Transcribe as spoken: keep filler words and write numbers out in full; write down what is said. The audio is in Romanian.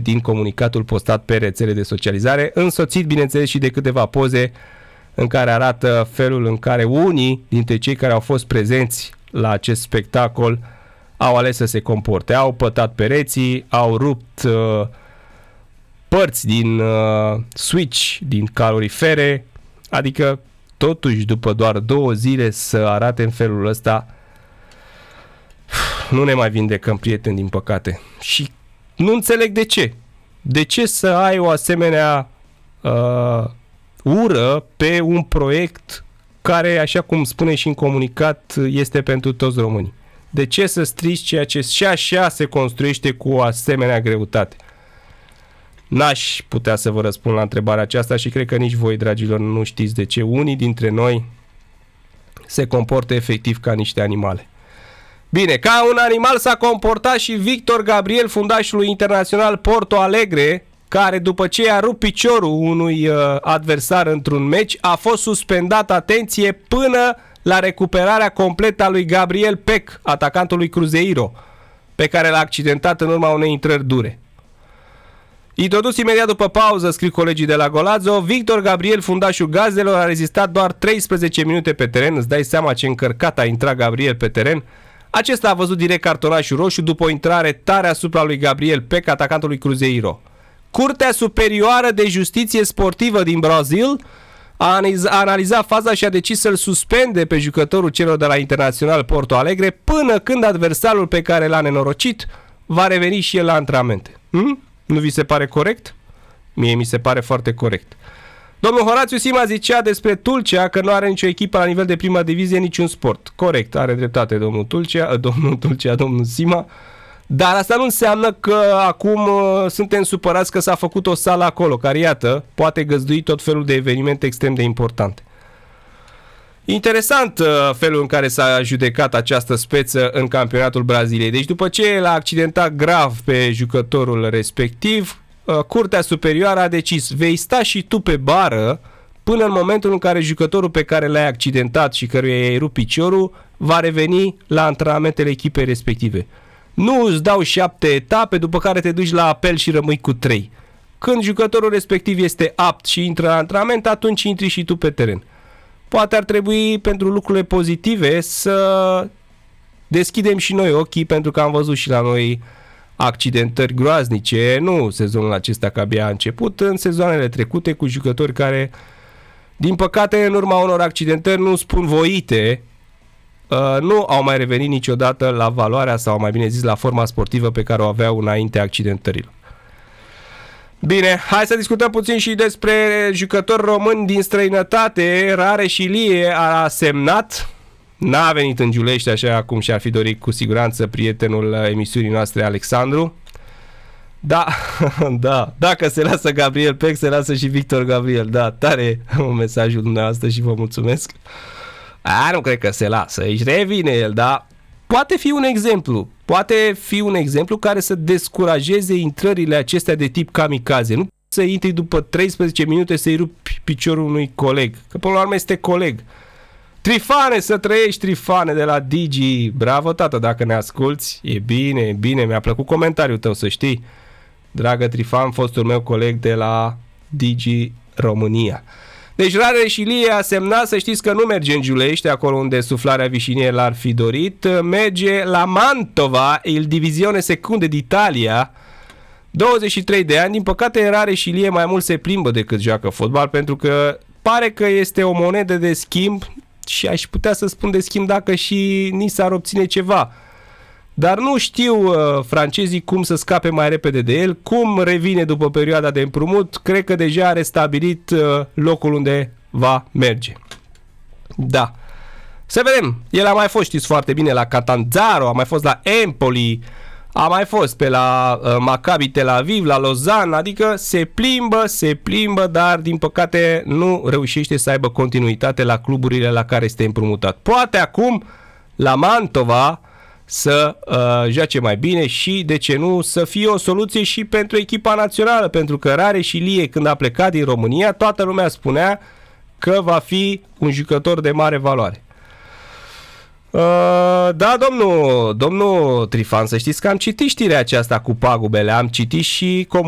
din comunicatul postat pe rețele de socializare, însoțit, bineînțeles, și de câteva poze în care arată felul în care unii dintre cei care au fost prezenți la acest spectacol au ales să se comporte. Au pătat pereții, au rupt uh, părți din uh, switch, din calorifere, adică totuși după doar două zile să arate în felul ăsta, nu ne mai vindecăm, prieteni, din păcate. Și nu înțeleg de ce. De ce să ai o asemenea uh, ură pe un proiect care, așa cum spune și în comunicat, este pentru toți românii? De ce să strici ceea ce și așa se construiește cu o asemenea greutate? N-aș putea să vă răspund la întrebarea aceasta și cred că nici voi, dragilor, nu știți de ce unii dintre noi se comportă efectiv ca niște animale. Bine, ca un animal s-a comportat și Victor Gabriel, fundașul internațional Porto Alegre, care după ce a rupt piciorul unui uh, adversar într-un meci, a fost suspendat, atenție, până la recuperarea completă a lui Gabriel Peck, atacantului Cruzeiro, pe care l-a accidentat în urma unei intrări dure. Introdus imediat după pauză, scriu colegii de la Golazzo, Victor Gabriel, fundașul Gazdelor, a rezistat doar treisprezece minute pe teren. Îți dai seama ce încărcat a intrat Gabriel pe teren? Acesta a văzut direct cartonașul roșu după o intrare tare asupra lui Gabriel Peck, atacantului Cruzeiro. Curtea Superioară de Justiție Sportivă din Brazil a analizat faza și a decis să-l suspende pe jucătorul celor de la Internațional Porto Alegre până când adversarul pe care l-a nenorocit va reveni și el la antrenamente. Hm? Nu vi se pare corect? Mie mi se pare foarte corect. Domnul Horațiu Sima zicea despre Tulcea că nu are nicio echipă la nivel de prima divizie, niciun sport. Corect, are dreptate domnul Tulcea, domnul Tulcea, domnul Sima. Dar asta nu înseamnă că acum uh, suntem supărați că s-a făcut o sală acolo, care, iată, poate găzdui tot felul de evenimente extrem de importante. Interesant uh, felul în care s-a judecat această speță în campionatul Braziliei. Deci după ce l-a accidentat grav pe jucătorul respectiv, uh, Curtea Superioară a decis: vei sta și tu pe bară până în momentul în care jucătorul pe care l-ai accidentat și căruia i-ai rupt piciorul va reveni la antrenamentele echipei respective. Nu îți dau șapte etape, după care te duci la apel și rămâi cu trei. Când jucătorul respectiv este apt și intră la antrenament, atunci intri și tu pe teren. Poate ar trebui, pentru lucrurile pozitive, să deschidem și noi ochii, pentru că am văzut și la noi accidentări groaznice, nu sezonul acesta că abia a început, în sezoanele trecute, cu jucători care, din păcate, în urma unor accidentări, nu spun voite, Uh, nu au mai revenit niciodată la valoarea, sau mai bine zis, la forma sportivă pe care o aveau înainte accidentărilor. Bine, hai să discutăm puțin și despre jucători români din străinătate. Rareș Ilie a semnat, n-a venit în Giulești așa cum și-ar fi dorit cu siguranță prietenul emisiunii noastre, Alexandru. Da, da, dacă se lasă Gabriel Peck, se lasă și Victor Gabriel. Da, tare un mesajul dumneavoastră și vă mulțumesc. A, nu cred că se lasă, își revine el, dar poate fi un exemplu, poate fi un exemplu care să descurajeze intrările acestea de tip kamikaze. Nu să intri după treisprezece minute să-i rupi piciorul unui coleg, că până la urmă este coleg. Trifane, să trăiești, Trifane, de la Digi. Bravo, tată, dacă ne asculți, e bine, e bine, mi-a plăcut comentariul tău, să știi. Dragă Trifan, fostul meu coleg de la Digi România. Deci Rareș Ilie a semnat, să știți că nu merge în Giulești, acolo unde suflarea Vișinier l-ar fi dorit, merge la Mantova, il Divisione Secunde d'Italia, douăzeci și trei de ani. Din păcate, Rareș Ilie mai mult se plimbă decât joacă fotbal, pentru că pare că este o monedă de schimb și aș putea să spun de schimb dacă și ni s-ar obține ceva. Dar nu știu uh, francezii cum să scape mai repede de el, cum revine după perioada de împrumut. Cred că deja a restabilit uh, locul unde va merge. Da. Să vedem. El a mai fost, știți foarte bine, la Catanzaro, a mai fost la Empoli, a mai fost pe la uh, Maccabi Tel Aviv, la Lausanne, adică se plimbă, se plimbă, dar din păcate nu reușește să aibă continuitate la cluburile la care este împrumutat. Poate acum la Mantova să uh, joace mai bine și, de ce nu, să fie o soluție și pentru echipa națională, pentru că Rareș Ilie, când a plecat din România, toată lumea spunea că va fi un jucător de mare valoare. Uh, da, domnul, domnul Trifan, să știți că am citit știrea aceasta cu pagubele, am citit și